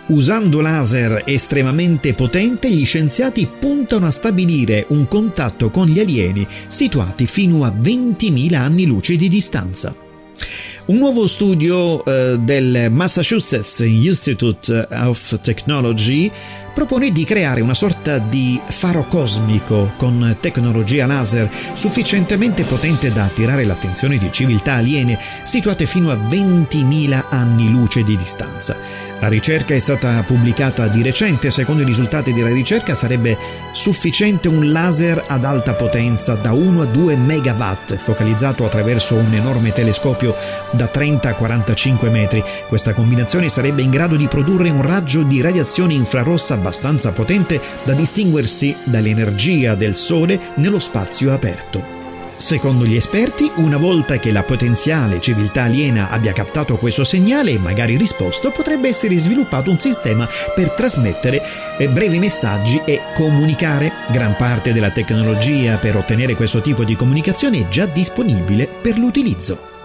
Usando laser estremamente potente, gli scienziati puntano a stabilire un contatto con gli alieni situati fino a 20.000 anni luce di distanza. Un nuovo studio del Massachusetts Institute of Technology propone di creare una sorta di faro cosmico con tecnologia laser sufficientemente potente da attirare l'attenzione di civiltà aliene situate fino a 20.000 anni luce di distanza. La ricerca è stata pubblicata di recente. Secondo i risultati della ricerca sarebbe sufficiente un laser ad alta potenza da 1 a 2 megawatt focalizzato attraverso un enorme telescopio da 30 a 45 metri. Questa combinazione sarebbe in grado di produrre un raggio di radiazione infrarossa abbastanza potente da distinguersi dall'energia del Sole nello spazio aperto. Secondo gli esperti, una volta che la potenziale civiltà aliena abbia captato questo segnale e magari risposto, potrebbe essere sviluppato un sistema per trasmettere brevi messaggi e comunicare. Gran parte della tecnologia per ottenere questo tipo di comunicazione è già disponibile per l'utilizzo.